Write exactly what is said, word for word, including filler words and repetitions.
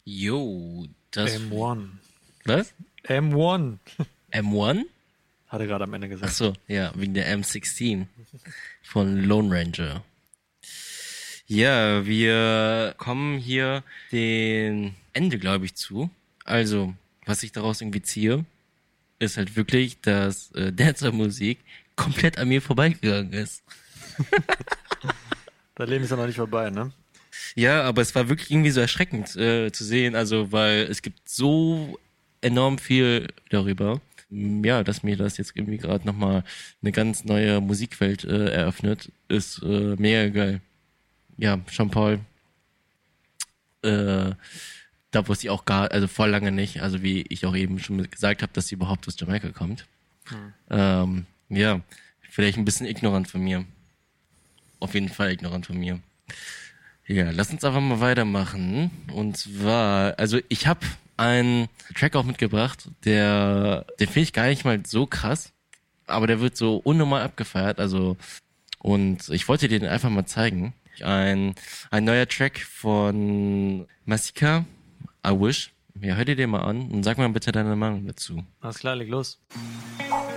Jo, das... M eins. Was? M eins. M eins? Hat er gerade am Ende gesagt. Ach so, ja, wegen der M sechzehn von Lone Ranger. Ja, wir kommen hier den Ende, glaube ich, zu. Also, was ich daraus irgendwie ziehe, ist halt wirklich, dass äh, Dancer-Musik komplett an mir vorbeigegangen ist. Dein Leben ist ja noch nicht vorbei, ne? Ja, aber es war wirklich irgendwie so erschreckend äh, zu sehen, also weil es gibt so enorm viel darüber. Ja, dass mir das jetzt irgendwie gerade nochmal eine ganz neue Musikwelt äh, eröffnet, ist äh, mega geil. Ja, Jean-Paul, äh, da wusste ich auch gar, also voll lange nicht, also wie ich auch eben schon gesagt habe, dass sie überhaupt aus Jamaika kommt. Hm. Ähm, ja, vielleicht ein bisschen ignorant von mir. Auf jeden Fall ignorant von mir. Ja, lass uns einfach mal weitermachen. Und zwar, also ich habe einen Track auch mitgebracht, der, den finde ich gar nicht mal so krass, aber der wird so unnormal abgefeiert, also, und ich wollte dir den einfach mal zeigen. Ein, ein neuer Track von Masika, I Wish. Ja, hör dir den mal an und sag mal bitte deine Meinung dazu. Alles klar, leg los.